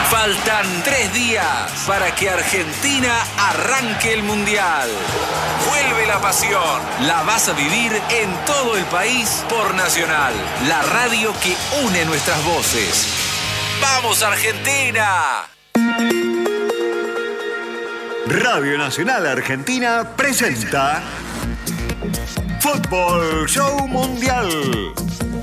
Faltan 3 días para que Argentina arranque el Mundial. Vuelve la pasión. La vas a vivir en todo el país por Nacional, la radio que une nuestras voces. ¡Vamos, Argentina! Radio Nacional Argentina presenta Fútbol Show Mundial.